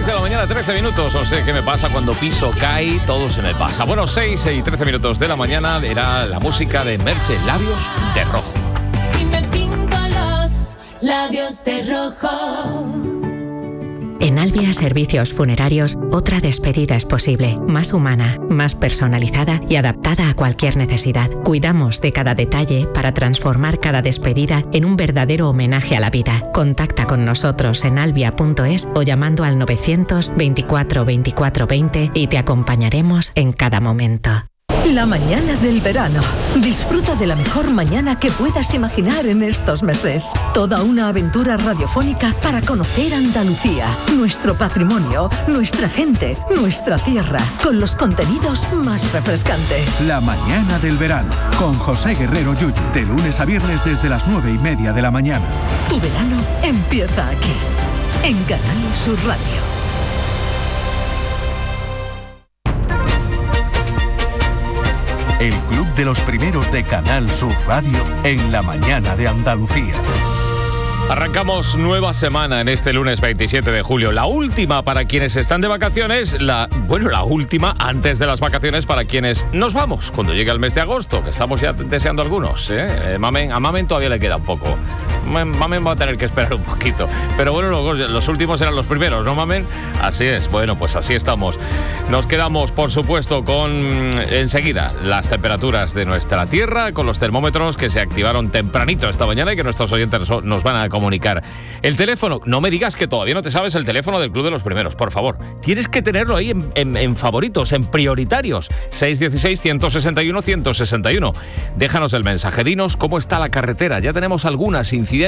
de la mañana, 13 minutos. No sé qué me pasa cuando piso, cae, todo se me pasa. Bueno, 6 y 13 minutos de la mañana era la música de Merche, Labios de Rojo. Y me pinto los labios de rojo. En Albia Servicios Funerarios, otra despedida es posible, más humana, más personalizada y adaptada a cualquier necesidad. Cuidamos de cada detalle para transformar cada despedida en un verdadero homenaje a la vida. Contacta con nosotros en albia.es o llamando al 924 24 20 y te acompañaremos en cada momento. La mañana del verano. Disfruta de la mejor mañana que puedas imaginar en estos meses. Toda una aventura radiofónica para conocer Andalucía, nuestro patrimonio, nuestra gente, nuestra tierra, con los contenidos más refrescantes. La mañana del verano, con José Guerrero Yuyu, de lunes a viernes desde las 9:30 de la mañana. Tu verano empieza aquí, en Canal Sur Radio. El Club de los Primeros de Canal Sur Radio en la mañana de Andalucía. Arrancamos nueva semana en este lunes 27 de julio. La última para quienes están de vacaciones, la última antes de las vacaciones para quienes nos vamos cuando llegue el mes de agosto, que estamos ya deseando algunos. A Mamen todavía le queda un poco. Mamen va a tener que esperar un poquito. Pero bueno, los últimos eran los primeros, ¿no, Mamen? Así es, bueno, pues así estamos. Nos quedamos, por supuesto, con enseguida las temperaturas de nuestra tierra, con los termómetros que se activaron tempranito esta mañana y que nuestros oyentes nos van a comunicar. El teléfono, no me digas que todavía no te sabes el teléfono del Club de los Primeros, por favor. Tienes que tenerlo ahí en favoritos, en prioritarios. 616-161-161. Déjanos el mensaje, dinos cómo está la carretera. Ya tenemos algunas incidencias.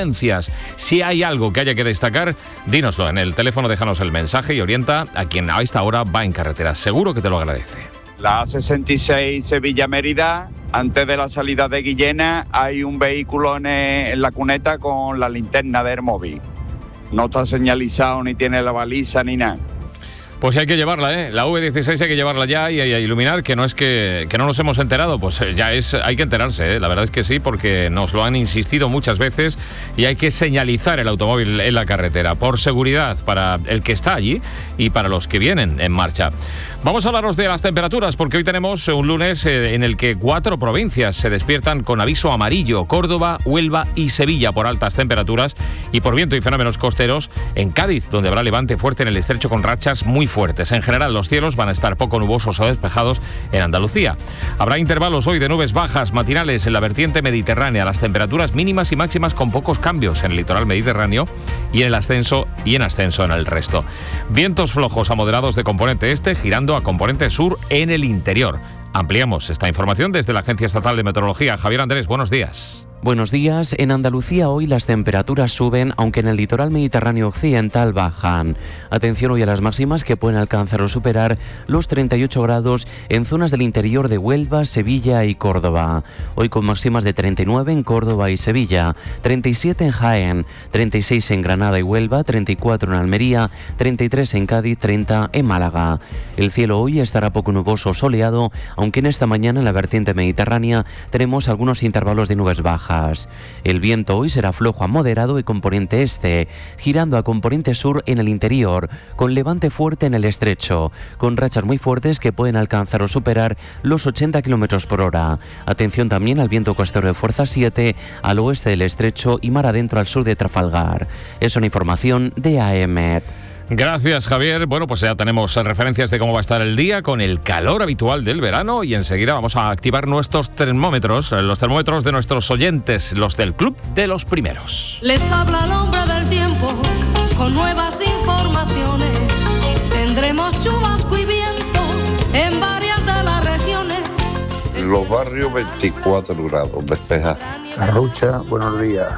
Si hay algo que haya que destacar, dínoslo en el teléfono, déjanos el mensaje y orienta a quien a esta hora va en carretera. Seguro que te lo agradece. La A66 Sevilla-Mérida, antes de la salida de Guillena, hay un vehículo en la cuneta con la linterna del móvil. No está señalizado, ni tiene la baliza, ni nada. Pues hay que llevarla, la V16 hay que llevarla ya y a iluminar, que no es que no nos hemos enterado, pues ya hay que enterarse, la verdad es que sí, porque nos lo han insistido muchas veces y hay que señalizar el automóvil en la carretera, por seguridad para el que está allí y para los que vienen en marcha. Vamos a hablaros de las temperaturas, porque hoy tenemos un lunes en el que 4 provincias se despiertan con aviso amarillo: Córdoba, Huelva y Sevilla por altas temperaturas y por viento y fenómenos costeros. En Cádiz, donde habrá levante fuerte en el estrecho con rachas muy fuertes. En general, los cielos van a estar poco nubosos o despejados en Andalucía. Habrá intervalos hoy de nubes bajas matinales en la vertiente mediterránea. Las temperaturas mínimas y máximas con pocos cambios en el litoral mediterráneo y en el ascenso en el resto. Vientos flojos a moderados de componente este, girando a componente sur en el interior. Ampliamos esta información desde la Agencia Estatal de Meteorología. Javier Andrés, buenos días. Buenos días. En Andalucía hoy las temperaturas suben, aunque en el litoral mediterráneo occidental bajan. Atención hoy a las máximas, que pueden alcanzar o superar los 38 grados en zonas del interior de Huelva, Sevilla y Córdoba. Hoy con máximas de 39 en Córdoba y Sevilla, 37 en Jaén, 36 en Granada y Huelva, 34 en Almería, 33 en Cádiz, 30 en Málaga. El cielo hoy estará poco nuboso o soleado, aunque en esta mañana en la vertiente mediterránea tenemos algunos intervalos de nubes bajas. El viento hoy será flojo a moderado y componente este, girando a componente sur en el interior, con levante fuerte en el estrecho, con rachas muy fuertes que pueden alcanzar o superar los 80 km por hora. Atención también al viento costero de fuerza 7 al oeste del estrecho y mar adentro al sur de Trafalgar. Es una información de AEMET. Gracias, Javier. Bueno, pues ya tenemos referencias de cómo va a estar el día con el calor habitual del verano y enseguida vamos a activar nuestros termómetros, los termómetros de nuestros oyentes, los del Club de los Primeros. Les habla el hombre del tiempo con nuevas informaciones. Tendremos chubasco y viento en varias de las regiones. Los barrios 24 grados, despejados. Arrucha, buenos días,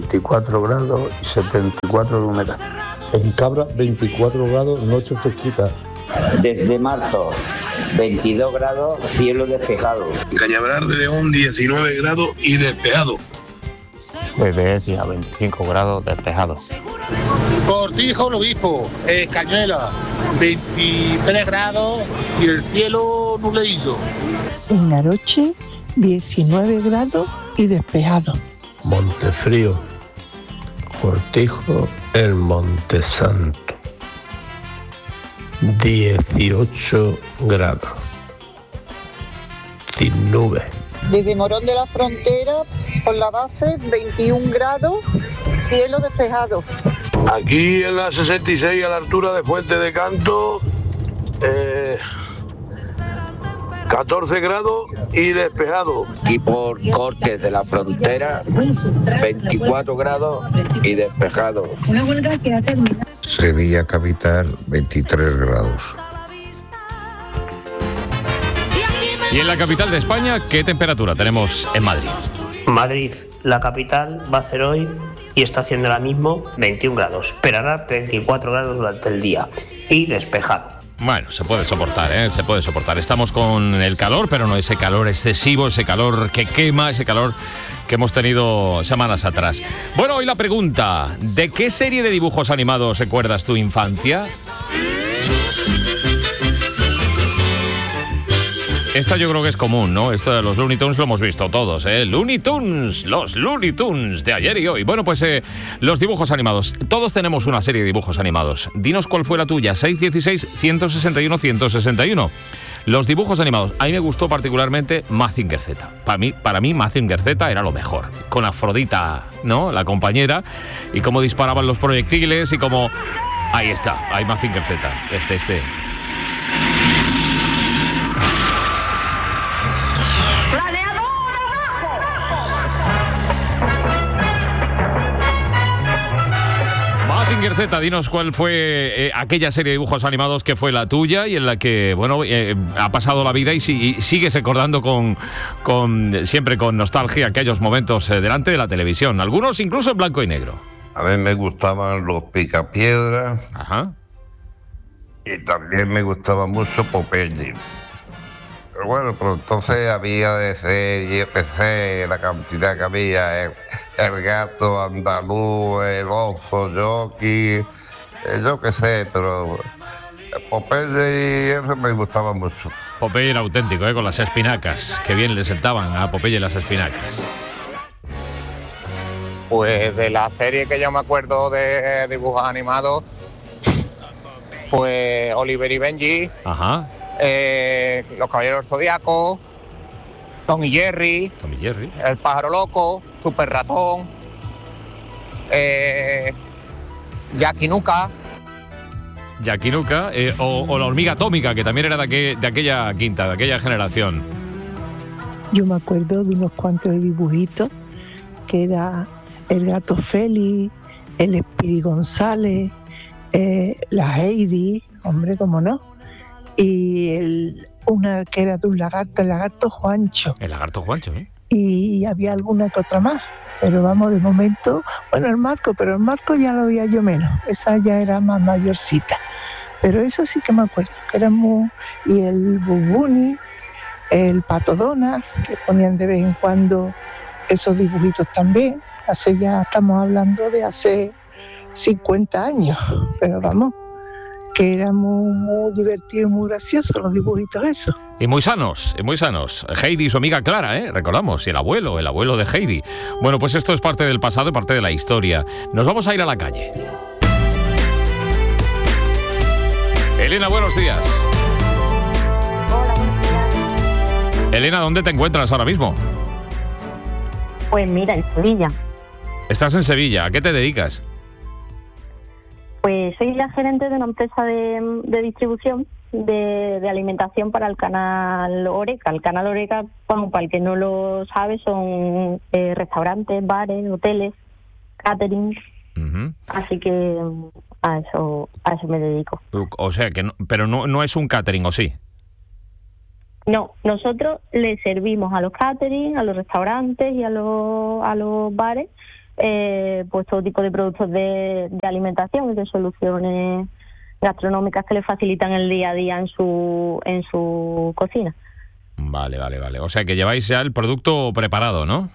24 grados y 74 de humedad. En Cabra, 24 grados, noche fresquita. Desde marzo, 22 grados, cielo despejado. Cañaveral de León, 19 grados y despejado. Desde Ecija, 25 grados, despejado. Cortijo, el Obispo, Cañuela, 23 grados y el cielo nubladillo. En Aroche, 19 grados y despejado. Montefrío, Cortijo, el Montesanto. 18 grados. Sin nubes. Desde Morón de la Frontera, por la base, 21 grados, cielo despejado. Aquí en la 66, a la altura de Fuente de Canto, 14 grados y despejado. Y por Cortes de la Frontera, 24 grados y despejado. Una huelga que ha terminado. Sevilla capital, 23 grados. Y en la capital de España, ¿qué temperatura tenemos en Madrid? Madrid, la capital, va a hacer hoy, y está haciendo ahora mismo, 21 grados. Esperará 34 grados durante el día y despejado. Bueno, se puede soportar, se puede soportar. Estamos con el calor, pero no ese calor excesivo, ese calor que quema, ese calor que hemos tenido semanas atrás. Bueno, hoy la pregunta, ¿de qué serie de dibujos animados recuerdas tu infancia? Esta yo creo que es común, ¿no? Esto de los Looney Tunes lo hemos visto todos, ¿eh? Looney Tunes, los Looney Tunes de ayer y hoy. Bueno, pues los dibujos animados. Todos tenemos una serie de dibujos animados. Dinos cuál fue la tuya, 616-161-161. Los dibujos animados. A mí me gustó particularmente Mazinger Z. Para mí Mazinger Z era lo mejor. Con Afrodita, ¿no? La compañera. Y cómo disparaban los proyectiles y cómo... Ahí está, ahí Mazinger Z. Este. Mazinger Z, dinos cuál fue aquella serie de dibujos animados que fue la tuya y en la que, bueno, ha pasado la vida y sigues recordando siempre con nostalgia aquellos momentos delante de la televisión, algunos incluso en blanco y negro. A mí me gustaban los Picapiedras. Ajá. Y también me gustaba mucho Popeye. Pero bueno, pero entonces había de serie, la cantidad que había, el gato andaluz, el oso, Yoki, yo qué sé, pero Popeye y eso me gustaba mucho. Popeye era auténtico, con las espinacas, que bien le sentaban a Popeye las espinacas. Pues de la serie que yo me acuerdo de dibujos animados, pues Oliver y Benji. Ajá. Los Caballeros Zodíacos, Tom y Jerry, El Pájaro Loco, Super Ratón, Jackie Nuka. Jackie Nuka, o la Hormiga Atómica, que también era de aquella quinta, de aquella generación. Yo me acuerdo de unos cuantos de dibujitos, que era el Gato Félix, el Espiri González, la Heidi, hombre, cómo no. Y una que era de un lagarto, el lagarto Juancho. El lagarto Juancho, ¿eh? Y había alguna que otra más. Pero vamos, de momento, bueno, el Marco ya lo veía yo menos. Esa ya era más mayorcita. Pero eso sí que me acuerdo, que era muy... Y el Bubuni, el Pato Donald, que ponían de vez en cuando esos dibujitos también. Ya estamos hablando de hace 50 años. Pero vamos, que eran muy divertidos y muy graciosos los dibujitos esos. Y muy sanos. Heidi y su amiga Clara, recordamos, y el abuelo de Heidi. Bueno, pues esto es parte del pasado y parte de la historia. Nos vamos a ir a la calle. Elena, buenos días. Hola, buenos días. Elena, ¿dónde te encuentras ahora mismo? Pues mira, en Sevilla. Estás en Sevilla. ¿A qué te dedicas? Pues soy la gerente de una empresa de distribución de alimentación para el canal Oreca. El canal Oreca, bueno, para el que no lo sabe, son restaurantes, bares, hoteles, catering. Uh-huh. Así que a eso me dedico. O sea, que no, pero no es un catering, ¿o sí? No, nosotros le servimos a los catering, a los restaurantes y a los bares, pues todo tipo de productos de alimentación y de soluciones gastronómicas que les facilitan el día a día en su cocina. Vale. O sea que lleváis ya el producto preparado, ¿no?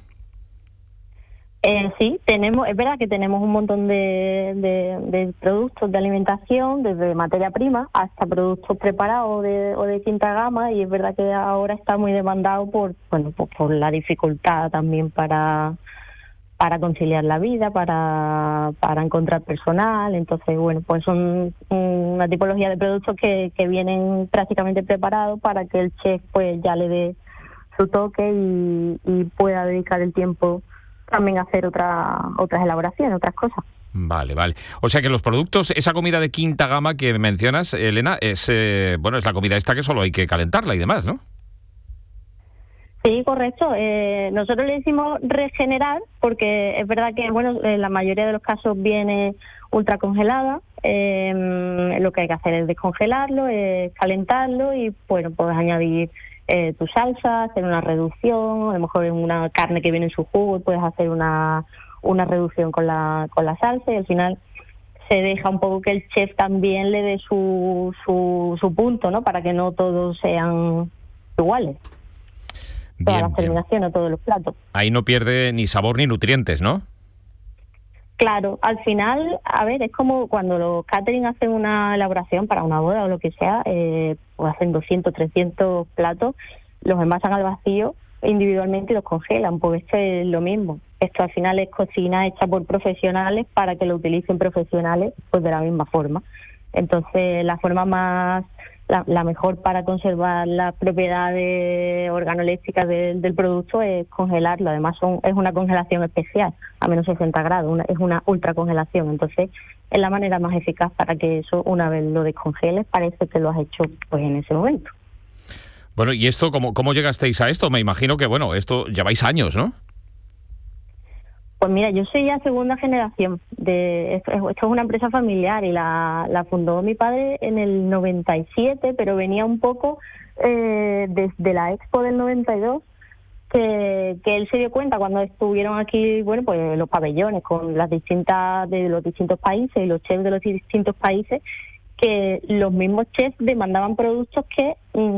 Sí, es verdad que tenemos un montón de productos de alimentación, desde materia prima hasta productos preparados o de quinta gama, y es verdad que ahora está muy demandado por la dificultad también para para conciliar la vida, para encontrar personal. Entonces, bueno, pues son una tipología de productos que vienen prácticamente preparados para que el chef pues ya le dé su toque y pueda dedicar el tiempo también a hacer otras elaboraciones, otras cosas. Vale. O sea que los productos, esa comida de quinta gama que mencionas, Elena, es es la comida esta que solo hay que calentarla y demás, ¿no? Sí, correcto. Nosotros le decimos regenerar porque es verdad que, bueno, en la mayoría de los casos viene ultra congelada. Lo que hay que hacer es descongelarlo, calentarlo y, bueno, puedes añadir tu salsa, hacer una reducción, a lo mejor en una carne que viene en su jugo puedes hacer una reducción con la salsa y al final se deja un poco que el chef también le dé su punto, ¿no? Para que no todos sean iguales. Todas las terminaciones, todos los platos. Ahí no pierde ni sabor ni nutrientes, ¿no? Claro, al final, a ver, es como cuando los catering hacen una elaboración para una boda o lo que sea, pues hacen 200, 300 platos, los envasan al vacío individualmente y los congelan, pues esto es lo mismo. Esto al final es cocina hecha por profesionales para que lo utilicen profesionales pues de la misma forma. Entonces, la forma la mejor para conservar las propiedades organolépticas del producto es congelarlo. Además, es una congelación especial, a menos 60 grados, es una ultracongelación. Entonces, es la manera más eficaz para que eso, una vez lo descongeles, parece que lo has hecho pues en ese momento. Bueno, ¿y esto cómo llegasteis a esto? Me imagino que, bueno, esto lleváis años, ¿no? Pues mira, yo soy ya segunda generación. Esto es una empresa familiar y la fundó mi padre en el 97, pero venía un poco desde la Expo del 92, que él se dio cuenta cuando estuvieron aquí, bueno, pues los pabellones con las de los distintos países y los chefs de los distintos países, que los mismos chefs demandaban productos que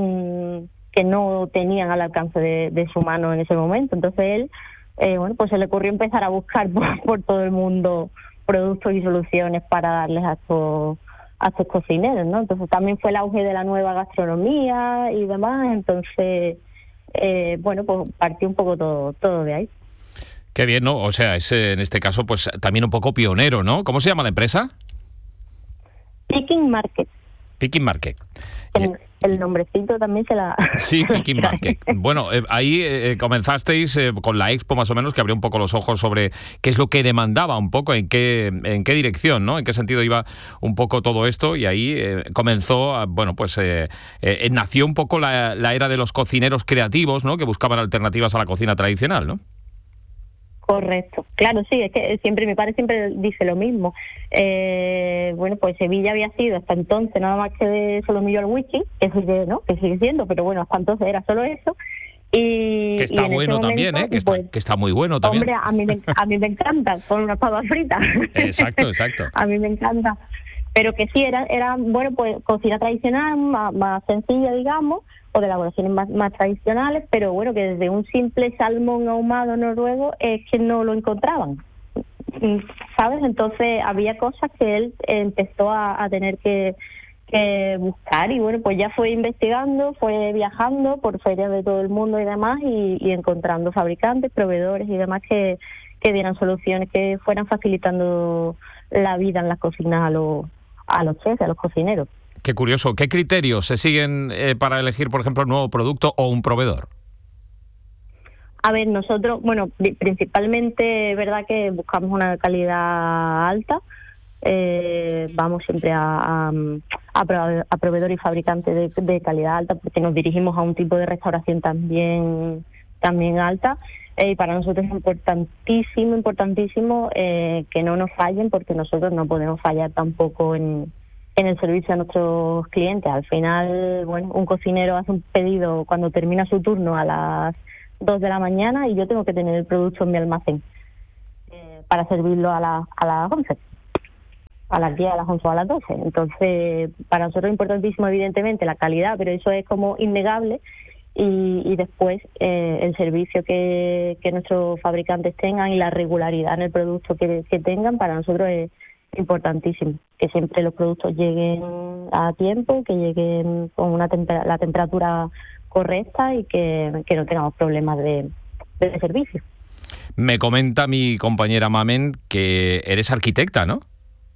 no tenían al alcance de su mano en ese momento. Entonces él bueno, pues se le ocurrió empezar a buscar por todo el mundo productos y soluciones para darles a estos cocineros, ¿no? Entonces también fue el auge de la nueva gastronomía y demás, entonces, bueno, pues partió un poco todo de ahí. Qué bien, ¿no? O sea, es en este caso pues también un poco pionero, ¿no? ¿Cómo se llama la empresa? Picking Market. Picking Market. El nombrecito también se la... Sí, Picking Market. Bueno, ahí comenzasteis con la Expo más o menos, que abrió un poco los ojos sobre qué es lo que demandaba un poco, en qué dirección, ¿no? En qué sentido iba un poco todo esto, y ahí comenzó, bueno, pues nació un poco la era de los cocineros creativos, ¿no? Que buscaban alternativas a la cocina tradicional, ¿no? Correcto, claro, sí, es que mi padre siempre dice lo mismo. Bueno, pues Sevilla había sido hasta entonces nada más que de solomillo al whisky, que sigue siendo, pero bueno, hasta entonces era solo eso. Y que está bueno también, que está muy bueno también. Hombre, a mí me encanta, con una pava frita. Exacto. A mí me encanta. Pero que sí, era bueno, pues cocina tradicional, más sencilla, digamos, o de elaboraciones más tradicionales, pero bueno, que desde un simple salmón ahumado noruego es que no lo encontraban, ¿sabes? Entonces había cosas que él empezó a tener que buscar y bueno, pues ya fue investigando, fue viajando por ferias de todo el mundo y demás y encontrando fabricantes, proveedores y demás que dieran soluciones que fueran facilitando la vida en las cocinas a los chefs, a los cocineros. Qué curioso. ¿Qué criterios se siguen para elegir, por ejemplo, un nuevo producto o un proveedor? A ver, nosotros, bueno, principalmente es verdad que buscamos una calidad alta. Vamos siempre a proveedores y fabricantes de calidad alta porque nos dirigimos a un tipo de restauración también alta. Y para nosotros es importantísimo que no nos fallen, porque nosotros no podemos fallar tampoco en el servicio a nuestros clientes. Al final, bueno, un cocinero hace un pedido cuando termina su turno a las 2 de la mañana y yo tengo que tener el producto en mi almacén para servirlo a las 11, a las 10, a las 11 o a las 12. Entonces, para nosotros es importantísimo, evidentemente, la calidad, pero eso es como innegable. Y después el servicio que nuestros fabricantes tengan y la regularidad en el producto que tengan, para nosotros es importantísimo. Que siempre los productos lleguen a tiempo, que lleguen con la temperatura correcta y que no tengamos problemas de servicio. Me comenta mi compañera Mamen que eres arquitecta, ¿no?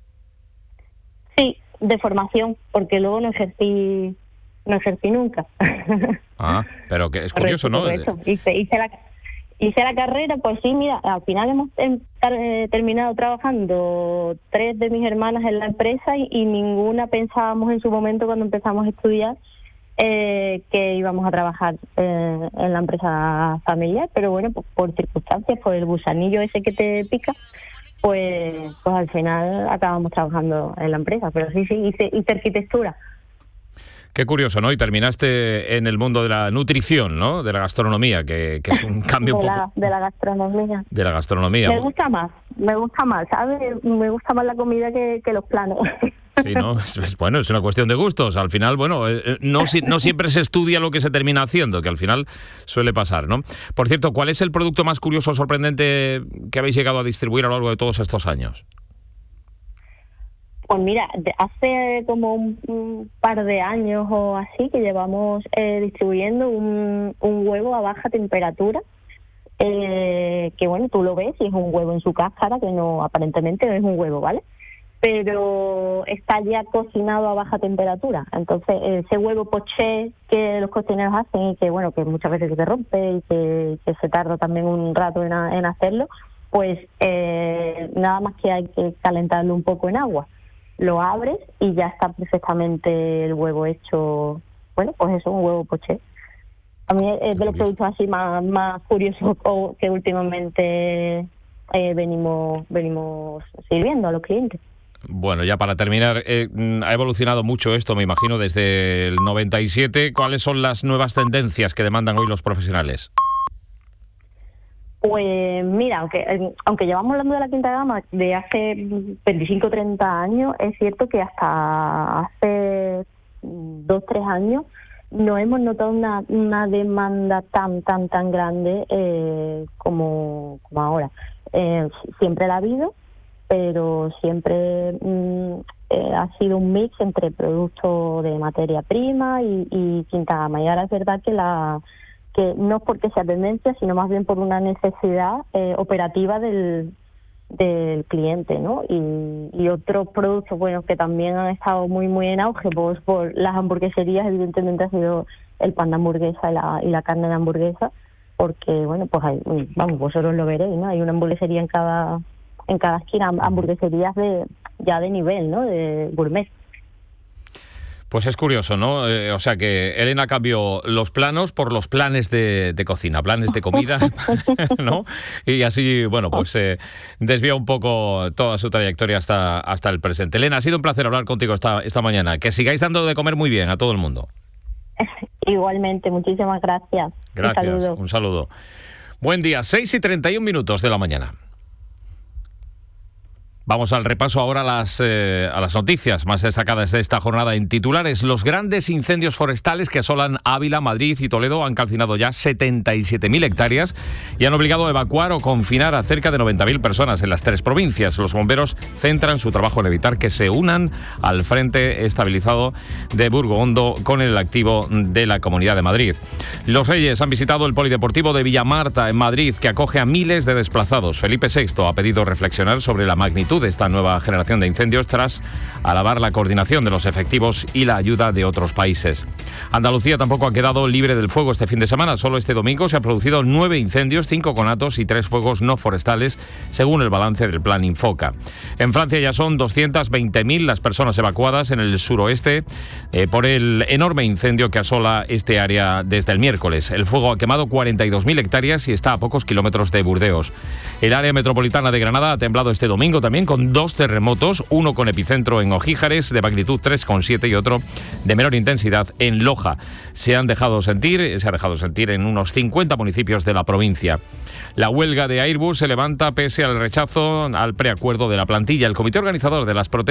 Sí, de formación, porque luego no ejercí nunca. Ah, pero que es curioso, ¿no? Correcto. Hice la carrera, pues sí, mira, al final hemos terminado trabajando 3 de mis hermanas en la empresa y ninguna pensábamos en su momento cuando empezamos a estudiar que íbamos a trabajar en la empresa familiar, pero bueno, pues por circunstancias, por el gusanillo ese que te pica, pues al final acabamos trabajando en la empresa, pero sí, hice arquitectura. Qué curioso, ¿no? Y terminaste en el mundo de la nutrición, ¿no? De la gastronomía, que es un cambio un poco... De la gastronomía. De la gastronomía. Me gusta más, ¿sabes? Me gusta más la comida que los planos. Sí, ¿no? Bueno, es una cuestión de gustos. Al final, bueno, no siempre se estudia lo que se termina haciendo, que al final suele pasar, ¿no? Por cierto, ¿cuál es el producto más curioso o sorprendente que habéis llegado a distribuir a lo largo de todos estos años? Pues mira, hace como un par de años o así que llevamos distribuyendo un huevo a baja temperatura, que bueno, tú lo ves y es un huevo en su cáscara, que no, aparentemente no es un huevo, ¿vale? Pero está ya cocinado a baja temperatura. Entonces, ese huevo poché que los cocineros hacen y que bueno, que muchas veces se rompe y que se tarda también un rato en hacerlo, pues nada más que hay que calentarlo un poco en agua. Lo abres y ya está perfectamente el huevo hecho. Bueno, pues eso, un huevo poché. A mí es de los productos así más curiosos que últimamente venimos sirviendo a los clientes. Bueno, ya para terminar, ha evolucionado mucho esto, me imagino, desde el 97. ¿Cuáles son las nuevas tendencias que demandan hoy los profesionales? Pues mira, aunque llevamos hablando de la quinta gama de hace 25 o 30 años, es cierto que hasta hace 2 o 3 años no hemos notado una demanda tan grande como ahora. Siempre la ha habido, pero siempre ha sido un mix entre productos de materia prima y quinta gama. Y ahora es verdad que no es porque sea tendencia, sino más bien por una necesidad operativa del cliente, ¿no? Y otros productos, bueno, que también han estado muy en auge, pues por las hamburgueserías, evidentemente ha sido el pan de hamburguesa y la carne de hamburguesa, porque, bueno, pues vosotros lo veréis, ¿no? Hay una hamburguesería en cada esquina, hamburgueserías de nivel, ¿no? De gourmet. Pues es curioso, ¿no? O sea que Elena cambió los planos por los planes de cocina, planes de comida, ¿no? Y así, bueno, pues desvía un poco toda su trayectoria hasta el presente. Elena, ha sido un placer hablar contigo esta mañana. Que sigáis dando de comer muy bien a todo el mundo. Igualmente, muchísimas gracias. Gracias, un saludo. Buen día, 6:31 de la mañana. Vamos al repaso ahora a las noticias más destacadas de esta jornada en titulares. Los grandes incendios forestales que asolan Ávila, Madrid y Toledo han calcinado ya 77.000 hectáreas y han obligado a evacuar o confinar a cerca de 90.000 personas en las 3 provincias. Los bomberos centran su trabajo en evitar que se unan al frente estabilizado de Burgondo con el activo de la Comunidad de Madrid. Los Reyes han visitado el Polideportivo de Villamarta en Madrid, que acoge a miles de desplazados. Felipe VI ha pedido reflexionar sobre la magnitud de esta nueva generación de incendios tras alabar la coordinación de los efectivos y la ayuda de otros países. Andalucía tampoco ha quedado libre del fuego este fin de semana. Solo este domingo se han producido 9 incendios, 5 conatos y 3 fuegos no forestales, según el balance del Plan Infoca. En Francia ya son 220.000 las personas evacuadas en el suroeste por el enorme incendio que asola este área desde el miércoles. El fuego ha quemado 42.000 hectáreas y está a pocos kilómetros de Burdeos. El área metropolitana de Granada ha temblado este domingo también con 2 terremotos, uno con epicentro en Ojíjares de magnitud 3,7 y otro de menor intensidad en Loja. Se ha dejado sentir en unos 50 municipios de la provincia. La huelga de Airbus se levanta pese al rechazo al preacuerdo de la plantilla. El comité organizador de las protestas